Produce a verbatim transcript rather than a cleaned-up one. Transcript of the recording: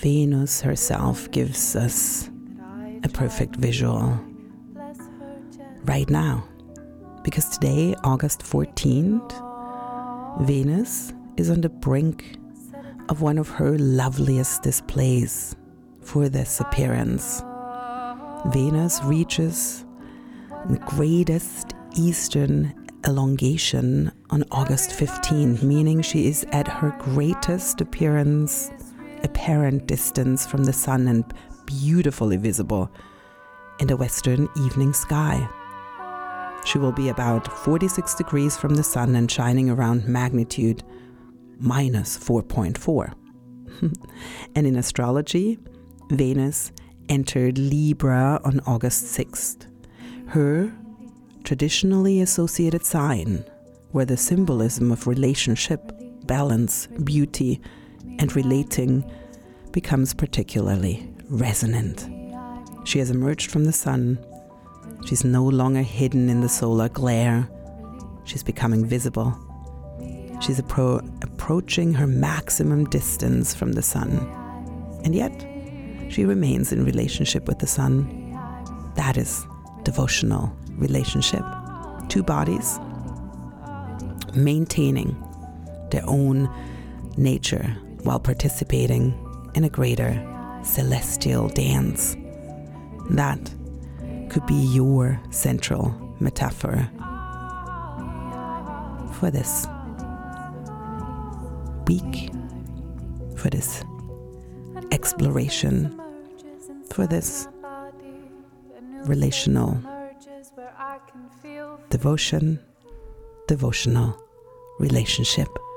Venus herself gives us a perfect visual right now. Because today, August fourteenth, Venus is on the brink of one of her loveliest displays for this appearance. Venus reaches the greatest eastern elongation on August fifteenth, meaning she is at her greatest appearance, apparent distance from the sun and beautifully visible in the western evening sky. She will be about forty-six degrees from the sun and shining around magnitude minus four point four. And in astrology, Venus entered Libra on August sixth. Her traditionally associated sign, where the symbolism of relationship, balance, beauty, and relating becomes particularly resonant. She has emerged from the sun. She's no longer hidden in the solar glare. She's becoming visible. She's appro- approaching her maximum distance from the sun. And yet, she remains in relationship with the sun. That is devotional relationship. Two bodies maintaining their own nature while participating in a greater celestial dance. That could be your central metaphor for this week, for this exploration, for this relational devotion, devotional relationship.